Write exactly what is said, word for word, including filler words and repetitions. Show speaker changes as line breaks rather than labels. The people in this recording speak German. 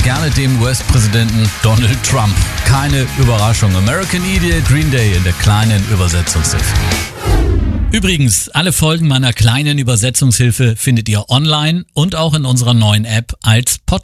gerne dem U S-Präsidenten Donald Trump. Keine Überraschung. American Idiot, Green Day in der kleinen Übersetzungshilfe. Übrigens, alle Folgen meiner kleinen Übersetzungshilfe findet ihr online und auch in unserer neuen App als Podcast.